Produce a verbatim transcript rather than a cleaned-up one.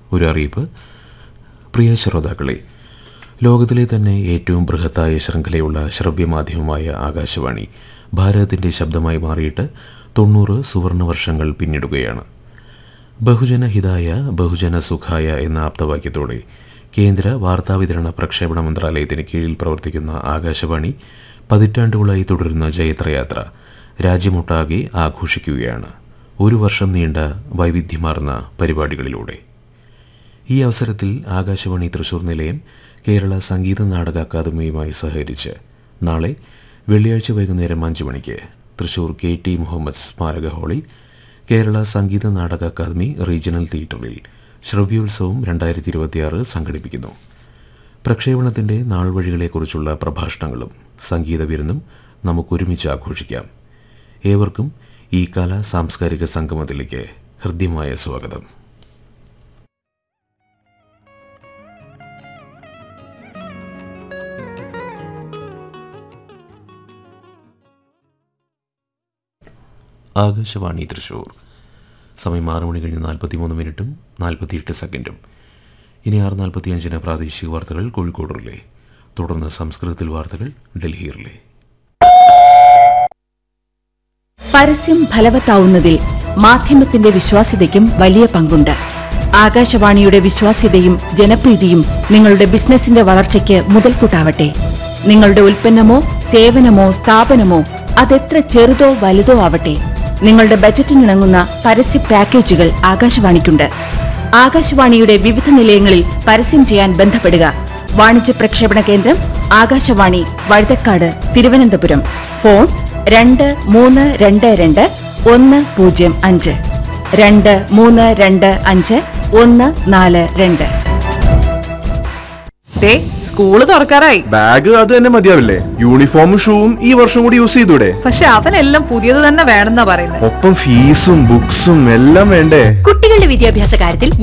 ഒരു അറിയിപ്പ്. പ്രിയ ശ്രോതാക്കളെ, ലോകത്തിലെ തന്നെ ഏറ്റവും ബൃഹത്തായ ശൃംഖലയുള്ള ശ്രവ്യമാധ്യമമായ ആകാശവാണി ഭാരതത്തിൻ്റെ ശബ്ദമായി മാറിയിട്ട് തൊണ്ണൂറ് സുവർണ വർഷങ്ങൾ പിന്നിടുകയാണ്. ബഹുജന ഹിതായ ബഹുജന സുഖായ എന്ന ആപ്തവാക്യത്തോടെ കേന്ദ്ര വാർത്താവിതരണ പ്രക്ഷേപണ മന്ത്രാലയത്തിന് കീഴിൽ പ്രവർത്തിക്കുന്ന ആകാശവാണി പതിറ്റാണ്ടുകളായി തുടരുന്ന ജൈത്രയാത്ര രാജ്യമൊട്ടാകെ ആഘോഷിക്കുകയാണ്, ഒരു വർഷം നീണ്ട വൈവിധ്യമാർന്ന പരിപാടികളിലൂടെ. ഈ അവസരത്തിൽ ആകാശവാണി തൃശൂർ നിലയം കേരള സംഗീത നാടക അക്കാദമിയുമായി സഹകരിച്ച് നാളെ വെള്ളിയാഴ്ച വൈകുന്നേരം അഞ്ച് മണിക്ക് തൃശൂർ കെ ടി മുഹമ്മദ് സ്മാരക ഹാളിൽ കേരള സംഗീത നാടക അക്കാദമി റീജിയണൽ തിയേറ്ററിൽ ശ്രവ്യോത്സവം രണ്ടായിരത്തി ഇരുപത്തിയാറ് സംഘടിപ്പിക്കുന്നു. പ്രക്ഷേപണത്തിൻ്റെ നാൾവഴികളെക്കുറിച്ചുള്ള പ്രഭാഷണങ്ങളും സംഗീത വിരുന്നും നമുക്കൊരുമിച്ച് ആഘോഷിക്കാം. ഏവർക്കും ഈ കലാ സാംസ്കാരിക സംഗമത്തിലേക്ക് ഹൃദ്യമായ സ്വാഗതം. ആകാശവാണി തൃശൂർ. സമയം ആറ് മണി കഴിഞ്ഞ് നാൽപ്പത്തി മൂന്ന് മിനിറ്റും നാൽപ്പത്തിയെട്ട് സെക്കൻഡും. ഇനി ആറ് നാൽപ്പത്തിയഞ്ചിന് പ്രാദേശിക വാർത്തകൾ കോഴിക്കോട് റിലേ. തുടർന്ന് സംസ്കൃതത്തിൽ വാർത്തകൾ ഡൽഹി റിലേ. പരസ്യം ഫലവത്താവുന്നതിൽ മാധ്യമത്തിന്റെ വിശ്വാസ്യതയ്ക്കും വലിയ പങ്കുണ്ട്. ആകാശവാണിയുടെ വിശ്വാസ്യതയും ജനപ്രീതിയും നിങ്ങളുടെ ബിസിനസിന്റെ വളർച്ചയ്ക്ക് മുതൽക്കൂട്ടാവട്ടെ. നിങ്ങളുടെ ഉൽപ്പന്നമോ സേവനമോ സ്ഥാപനമോ അതെത്ര ചെറുതോ വലുതോ ആവട്ടെ, നിങ്ങളുടെ ബജറ്റിനിണങ്ങുന്ന പരസ്യ പാക്കേജുകൾ ആകാശവാണിക്കുണ്ട്. ആകാശവാണിയുടെ വിവിധ നിലയങ്ങളിൽ പരസ്യം ചെയ്യാൻ ബന്ധപ്പെടുക. വാണിജ്യ പ്രക്ഷേപണ കേന്ദ്രം ആകാശവാണി, വഴുതക്കാട്, തിരുവനന്തപുരം. ഫോൺ രണ്ട് മൂന്ന് രണ്ട് രണ്ട് ഒന്ന് പൂജ്യം അഞ്ച് രണ്ട് മൂന്ന് രണ്ട് അഞ്ച് ഒന്ന് നാല് രണ്ട്. സ്കൂള് തുറക്കാറായി. ബാഗ് അത് തന്നെ മതിയാവില്ലേ? യൂണിഫോമും ഷൂവും ഈ വർഷം കൂടി യൂസ് ചെയ്തൂടെ? പക്ഷെ അവനെല്ലാം പുതിയത് തന്നെ വേണമെന്നാ പറയുന്നത്. ഒപ്പം ഫീസും ബുക്സും എല്ലാം വേണ്ടേ? കുട്ടികളുടെ വിദ്യാഭ്യാസ കാര്യത്തിൽ